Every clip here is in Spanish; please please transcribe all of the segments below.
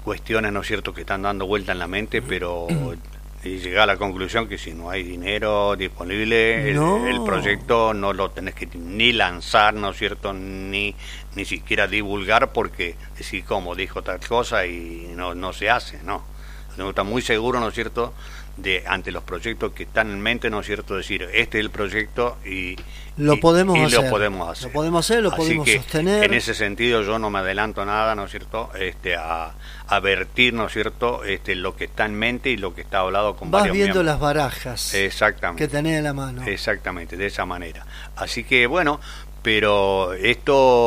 cuestiones, ¿no es cierto?, que están dando vuelta en la mente, pero y llegar a la conclusión que si no hay dinero disponible, el proyecto no lo tenés que ni lanzar, ¿no es cierto?, ni siquiera divulgar, porque decir como dijo tal cosa y no se hace, ¿no? Uno está muy seguro, ¿no es cierto?, de ante los proyectos que están en mente, ¿no es cierto?, decir, este es el proyecto y lo podemos hacer. Lo podemos hacer. Lo podemos hacer, lo Así podemos que, sostener. En ese sentido yo no me adelanto nada, ¿no es cierto?, a vertir, ¿no es cierto?, lo que está en mente y lo que está hablado con Vas varios viendo miembros. Las barajas. Exactamente. Que tenés en la mano. Exactamente, de esa manera. Así que bueno, pero este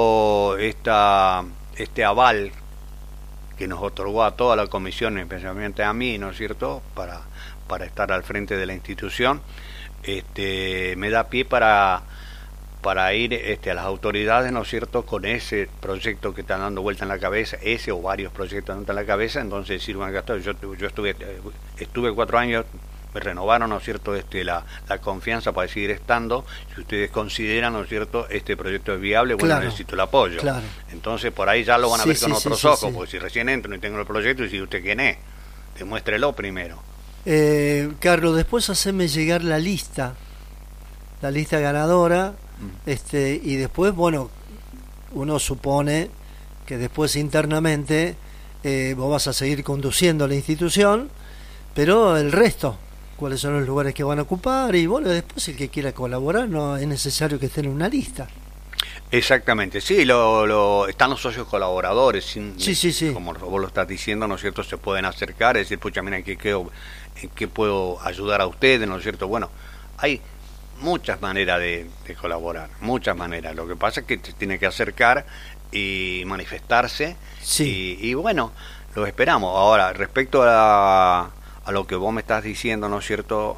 aval que nos otorgó a toda la comisión, especialmente a mí, ¿no es cierto?, para estar al frente de la institución, me da pie para ir a las autoridades, ¿no es cierto?, con ese proyecto que están dando vuelta en la cabeza, ese o varios proyectos dando en la cabeza. Entonces decir, bueno, yo estuve 4 años, me renovaron, ¿no es cierto?, la confianza para seguir estando. Si ustedes consideran, ¿no es cierto?, este proyecto es viable, bueno, necesito el apoyo. Claro. Entonces por ahí ya lo van a ver con otros ojos, porque si recién entro y tengo el proyecto, y si usted quién es, demuéstrelo primero. Carlos, después haceme llegar la lista ganadora, y después, bueno, uno supone que después internamente vos vas a seguir conduciendo la institución, pero el resto, cuáles son los lugares que van a ocupar, y bueno, después el que quiera colaborar no es necesario que esté en una lista. Exactamente, sí, están los socios colaboradores, sí. Como vos lo estás diciendo, ¿no es cierto?, se pueden acercar, es decir, pucha, mira, ¿en qué puedo ayudar a ustedes?, ¿no es cierto? Bueno, hay muchas maneras de colaborar, muchas maneras. Lo que pasa es que te tiene que acercar y manifestarse, y bueno, lo esperamos. Ahora, respecto a lo que vos me estás diciendo, ¿no es cierto?,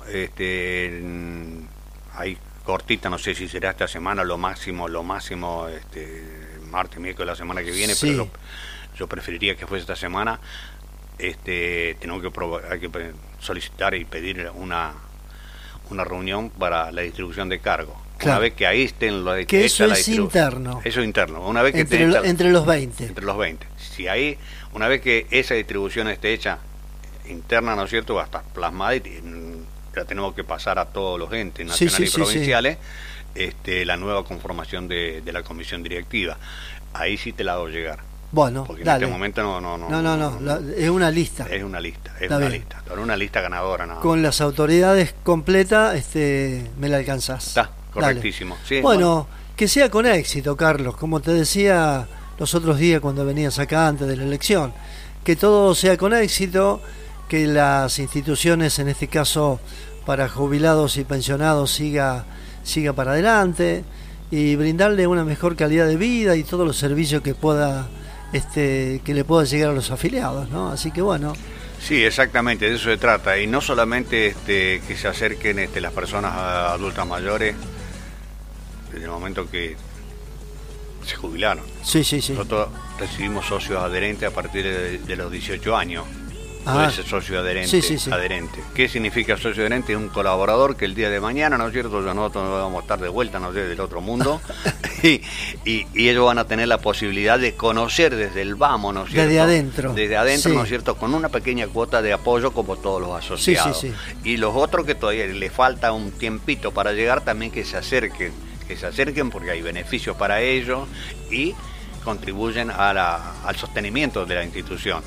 hay cortita, no sé si será esta semana, lo máximo, martes, miércoles, la semana que viene, pero yo preferiría que fuese esta semana. Tenemos hay que solicitar y pedir una reunión para la distribución de cargos. Claro. Una vez que ahí estén lo de que eso es interno. Eso es interno. Una vez que entre los 20. Entre los 20. Si ahí, una vez que esa distribución esté hecha interna, ¿no es cierto?, va a estar plasmada y la tenemos que pasar a todos los entes nacionales y provinciales, la nueva conformación de la comisión directiva. Ahí sí te la hago llegar. Bueno, porque dale. En este momento no, es una lista. Es una lista ganadora, nada. Con las autoridades completas, me la alcanzás. Está, correctísimo. Sí, bueno, que sea con éxito, Carlos, como te decía los otros días cuando venías acá antes de la elección, que todo sea con éxito, que las instituciones, en este caso para jubilados y pensionados, siga para adelante, y brindarle una mejor calidad de vida y todos los servicios que pueda que le pueda llegar a los afiliados, ¿no? Así que bueno. Sí, exactamente, de eso se trata, y no solamente que se acerquen las personas adultas mayores desde el momento que se jubilaron. Sí. Nosotros recibimos socios adherentes a partir de los 18 años. Ese socio adherente. Sí. Adherente. ¿Qué significa socio adherente? Es un colaborador que el día de mañana, ¿no es cierto?, nosotros nos vamos a estar de vuelta, no sé, del otro mundo, y ellos van a tener la posibilidad de conocer desde el vamos, ¿no es cierto?, desde adentro, ¿no es cierto?, con una pequeña cuota de apoyo como todos los asociados. Sí. Y los otros que todavía les falta un tiempito para llegar, también que se acerquen porque hay beneficios para ellos y contribuyen al sostenimiento de la institución.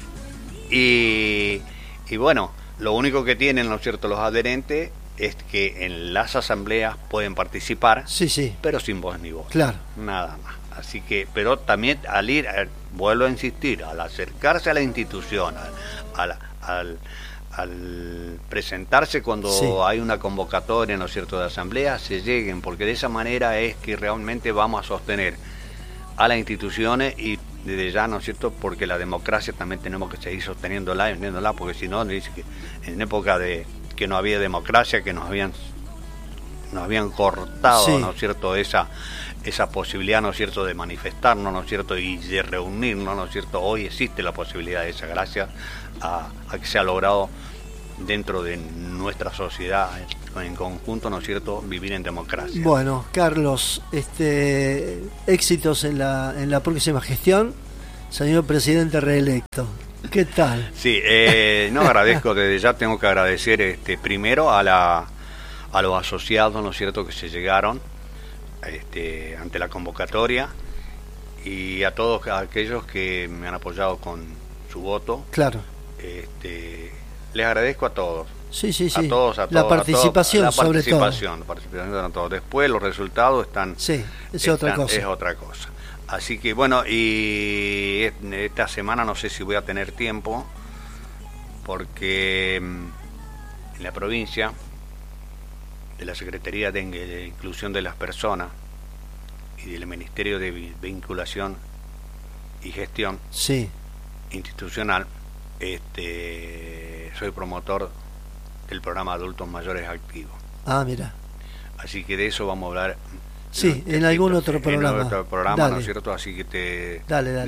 Y bueno, lo único que tienen, ¿no es cierto?, los adherentes es que en las asambleas pueden participar, pero sin voz ni voz. Claro. Nada más. Así que, pero también al ir, vuelvo a insistir, al acercarse a la institución, al presentarse cuando hay una convocatoria, ¿no es cierto?, de asamblea, se lleguen, porque de esa manera es que realmente vamos a sostener a las instituciones, y desde ya, ¿no es cierto?, porque la democracia también tenemos que seguir sosteniéndola, porque si no, dice que en época de que no había democracia, que nos habían cortado, ¿no es cierto?, esa posibilidad, ¿no es cierto?, de manifestarnos, ¿no es cierto?, y de reunirnos, ¿no es cierto? Hoy existe la posibilidad de esa, gracias a que se ha logrado dentro de nuestra sociedad en conjunto, ¿no es cierto?, vivir en democracia. Bueno, Carlos, éxitos en la próxima gestión, señor presidente reelecto. ¿Qué tal? Sí, no agradezco, desde ya tengo que agradecer primero a los asociados, ¿no es cierto?, que se llegaron ante la convocatoria, y a todos aquellos que me han apoyado con su voto. Claro. Les agradezco a todos. Sí. A todos, la participación, sobre todo. La participación de todos. Después los resultados están... Sí, es otra cosa. Es otra cosa. Así que bueno, y esta semana no sé si voy a tener tiempo, porque en la provincia, de la Secretaría de Inclusión de las Personas y del Ministerio de Vinculación y Gestión Institucional, soy promotor del programa Adultos Mayores Activos. Ah, mira. Así que de eso vamos a hablar. Sí, en algún otro programa. En otro programa, ¿no es cierto? Así que te lo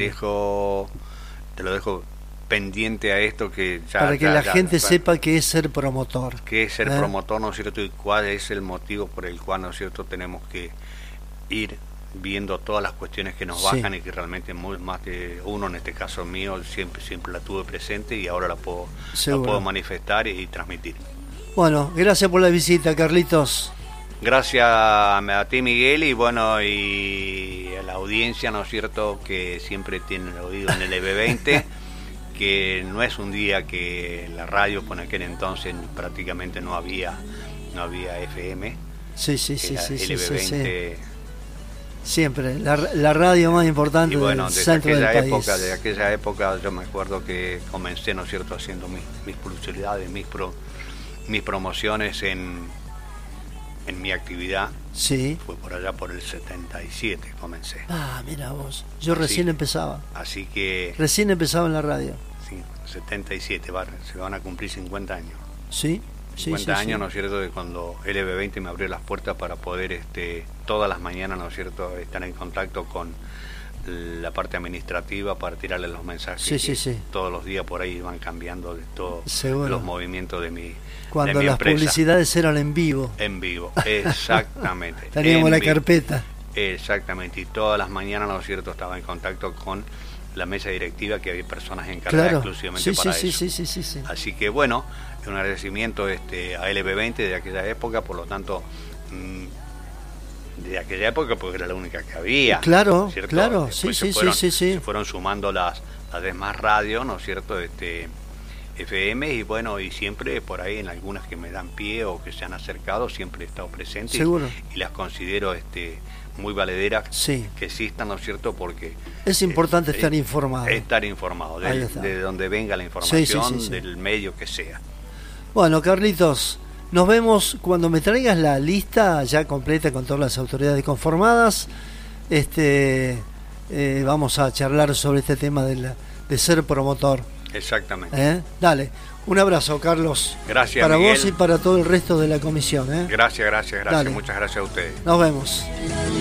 dejo pendiente a esto, que ya... Para que la gente sepa qué es ser promotor. Qué es ser promotor, ¿no es cierto? Y cuál es el motivo por el cual, ¿no es cierto?, tenemos que ir viendo todas las cuestiones que nos bajan, y que realmente más de uno, en este caso mío, siempre la tuve presente, y ahora la puedo manifestar y transmitir. Bueno, gracias por la visita, Carlitos. Gracias a ti, Miguel, y bueno, y a la audiencia, ¿no es cierto?, que siempre tiene el oído en el EB20, que no es un día que la radio, por aquel entonces prácticamente no había FM. Sí. LB20. Siempre, la radio más importante, y bueno, del centro del país. Desde aquella época yo me acuerdo que comencé, ¿no es cierto?, haciendo mis publicidades, mis promociones en mi actividad. Sí. Fue por allá por el 77 comencé. Ah, mira vos, yo recién empezaba. Así que... Recién empezaba en la radio. Sí, 77, se van a cumplir 50 años. Sí. 50 años, ¿no es cierto?, de cuando LB20 me abrió las puertas para poder todas las mañanas, ¿no es cierto?, estar en contacto con la parte administrativa para tirarle los mensajes. Sí. Todos los días por ahí van cambiando de todos los movimientos de mi Cuando las publicidades eran en vivo. En vivo, exactamente. Teníamos la carpeta. Exactamente, y todas las mañanas, ¿no es cierto?, estaba en contacto con la mesa directiva, que había personas encargadas exclusivamente para eso. Sí. Así que bueno, un agradecimiento a LB20 de aquella época, por lo tanto, de aquella época, porque era la única que había. Claro, ¿cierto? claro, después sí. Se fueron sumando las demás radios, ¿no es cierto?, FM, y bueno, y siempre por ahí en algunas que me dan pie o que se han acercado, siempre he estado presente. Seguro. Y las considero muy valederas, que existan, ¿no es cierto?, porque es importante estar informado. De donde venga la información, del medio que sea. Bueno, Carlitos, nos vemos cuando me traigas la lista ya completa con todas las autoridades conformadas. Vamos a charlar sobre este tema de ser promotor. Exactamente. Dale, un abrazo, Carlos. Gracias, para Miguel. Vos y para todo el resto de la comisión. Gracias. Dale. Muchas gracias a ustedes. Nos vemos.